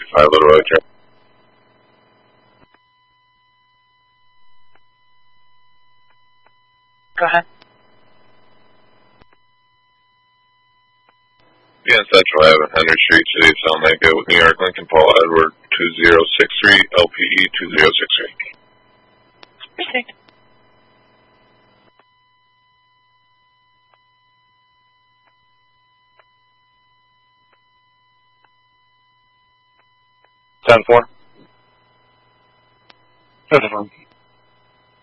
235 Little Road Drive. Go ahead. Yeah, Central Ave, Henry Street, City of Salamanca, with New York, Lincoln, Paul Edward, 2063, LPE 2063. Received. Ten-4. That's a phone.